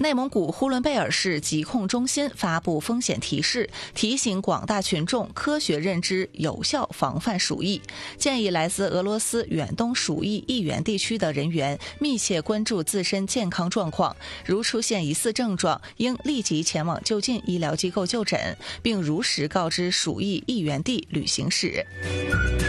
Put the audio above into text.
内蒙古呼伦贝尔市疾控中心发布风险提示，提醒广大群众科学认知，有效防范鼠疫，建议来自俄罗斯远东鼠疫疫源地区的人员密切关注自身健康状况，如出现疑似症状，应立即前往就近医疗机构就诊，并如实告知鼠疫疫源地旅行史。